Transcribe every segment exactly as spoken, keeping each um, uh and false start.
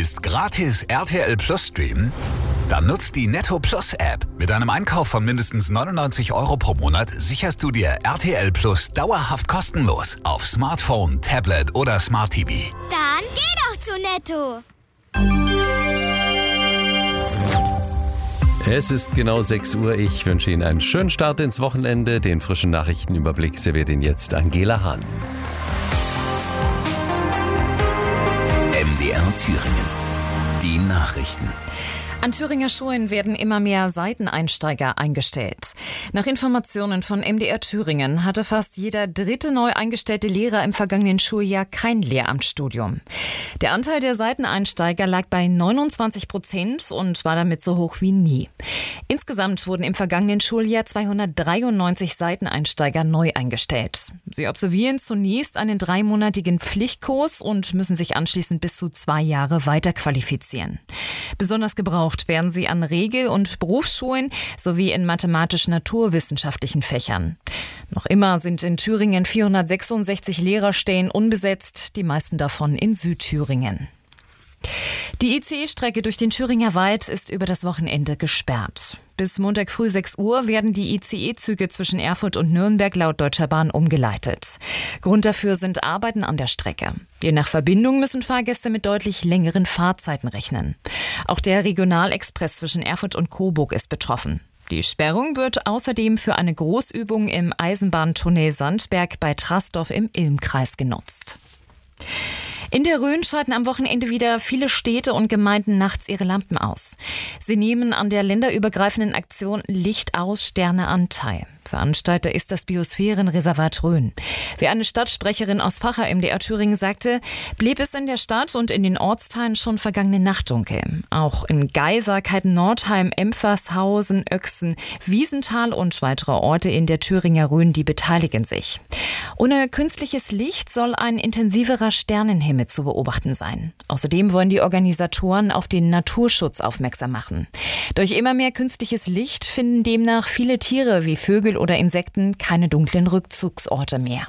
Willst gratis R T L Plus streamen? Dann nutzt die Netto Plus App. Mit einem Einkauf von mindestens neunundneunzig Euro pro Monat sicherst du dir R T L Plus dauerhaft kostenlos auf Smartphone, Tablet oder Smart T V. Dann geh doch zu Netto. Es ist genau sechs Uhr. Ich wünsche Ihnen einen schönen Start ins Wochenende. Den frischen Nachrichtenüberblick serviert Ihnen jetzt Angela Hahn. M D R Thüringen. Die Nachrichten. An Thüringer Schulen werden immer mehr Seiteneinsteiger eingestellt. Nach Informationen von M D R Thüringen hatte fast jeder dritte neu eingestellte Lehrer im vergangenen Schuljahr kein Lehramtsstudium. Der Anteil der Seiteneinsteiger lag bei neunundzwanzig Prozent und war damit so hoch wie nie. Insgesamt wurden im vergangenen Schuljahr zweihundertdreiundneunzig Seiteneinsteiger neu eingestellt. Sie absolvieren zunächst einen dreimonatigen Pflichtkurs und müssen sich anschließend bis zu zwei Jahre weiterqualifizieren. Besonders gebraucht werden sie an Regel- und Berufsschulen sowie in mathematisch-naturwissenschaftlichen Fächern. Noch immer sind in Thüringen vierhundertsechsundsechzig Lehrerstellen unbesetzt, die meisten davon in Südthüringen. Die I C E-Strecke durch den Thüringer Wald ist über das Wochenende gesperrt. Bis Montag früh sechs Uhr werden die I C E-Züge zwischen Erfurt und Nürnberg laut Deutscher Bahn umgeleitet. Grund dafür sind Arbeiten an der Strecke. Je nach Verbindung müssen Fahrgäste mit deutlich längeren Fahrzeiten rechnen. Auch der Regionalexpress zwischen Erfurt und Coburg ist betroffen. Die Sperrung wird außerdem für eine Großübung im Eisenbahntunnel Sandberg bei Trasdorf im Ilmkreis genutzt. In der Rhön schalten am Wochenende wieder viele Städte und Gemeinden nachts ihre Lampen aus. Sie nehmen an der länderübergreifenden Aktion Licht aus, Sterne an teil. Veranstalter ist das Biosphärenreservat Rhön. Wie eine Stadtsprecherin aus Vacha M D R Thüringen sagte, blieb es in der Stadt und in den Ortsteilen schon vergangene Nacht dunkel. Auch in Geisa, Kalten-Nordheim, Empfershausen, Oechsen, Wiesenthal und weitere Orte in der Thüringer Rhön, die beteiligen sich. Ohne künstliches Licht soll ein intensiverer Sternenhimmel zu beobachten sein. Außerdem wollen die Organisatoren auf den Naturschutz aufmerksam machen. Durch immer mehr künstliches Licht finden demnach viele Tiere wie Vögel oder Insekten keine dunklen Rückzugsorte mehr.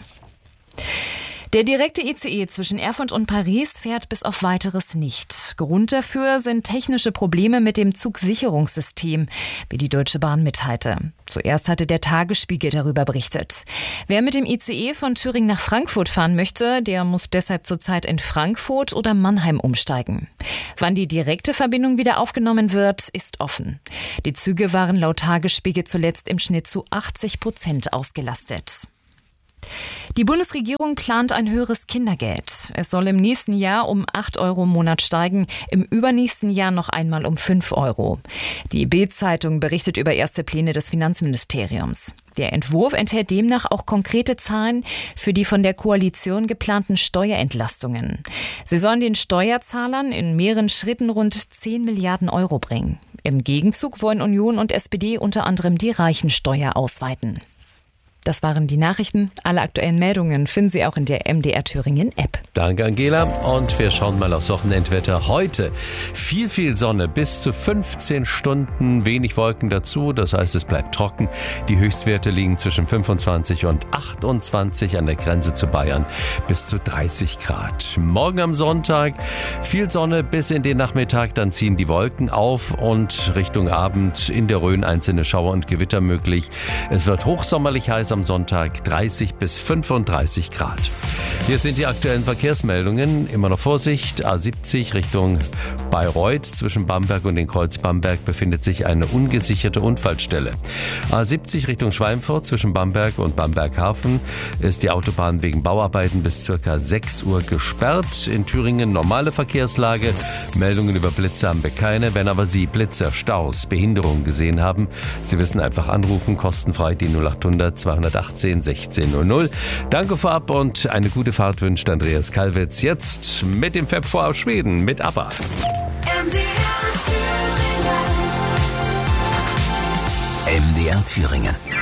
Der direkte I C E zwischen Erfurt und Paris fährt bis auf Weiteres nicht. Grund dafür sind technische Probleme mit dem Zugsicherungssystem, wie die Deutsche Bahn mitteilte. Zuerst hatte der Tagesspiegel darüber berichtet. Wer mit dem I C E von Thüringen nach Frankfurt fahren möchte, der muss deshalb zurzeit in Frankfurt oder Mannheim umsteigen. Wann die direkte Verbindung wieder aufgenommen wird, ist offen. Die Züge waren laut Tagesspiegel zuletzt im Schnitt zu achtzig Prozent ausgelastet. Die Bundesregierung plant ein höheres Kindergeld. Es soll im nächsten Jahr um acht Euro im Monat steigen, im übernächsten Jahr noch einmal um fünf Euro. Die Bild-Zeitung berichtet über erste Pläne des Finanzministeriums. Der Entwurf enthält demnach auch konkrete Zahlen für die von der Koalition geplanten Steuerentlastungen. Sie sollen den Steuerzahlern in mehreren Schritten rund zehn Milliarden Euro bringen. Im Gegenzug wollen Union und S P D unter anderem die Reichensteuer ausweiten. Das waren die Nachrichten. Alle aktuellen Meldungen finden Sie auch in der M D R Thüringen App. Danke, Angela. Und wir schauen mal aufs Wochenendwetter. Heute viel, viel Sonne, bis zu fünfzehn Stunden, wenig Wolken dazu. Das heißt, es bleibt trocken. Die Höchstwerte liegen zwischen fünfundzwanzig und achtundzwanzig, an der Grenze zu Bayern bis zu dreißig Grad. Morgen am Sonntag viel Sonne bis in den Nachmittag. Dann ziehen die Wolken auf und Richtung Abend in der Rhön einzelne Schauer und Gewitter möglich. Es wird hochsommerlich heiß am Sonntag, dreißig bis fünfunddreißig Grad. Hier sind die aktuellen Verkehrsmeldungen. Immer noch Vorsicht. A siebzig Richtung Bayreuth. Zwischen Bamberg und den Kreuz Bamberg befindet sich eine ungesicherte Unfallstelle. A siebzig Richtung Schweinfurt. Zwischen Bamberg und Bamberg-Hafen ist die Autobahn wegen Bauarbeiten bis ca. sechs Uhr gesperrt. In Thüringen normale Verkehrslage. Meldungen über Blitze haben wir keine. Wenn aber Sie Blitze, Staus, Behinderungen gesehen haben, Sie wissen, einfach anrufen. Kostenfrei die null achthundert zweihundertachtzehn sechzehn null null. Danke vorab und eine gute Fahrt wünscht Andreas Kalwitz. Jetzt mit dem Fab vor aus Schweden mit ABBA. M D R Thüringen.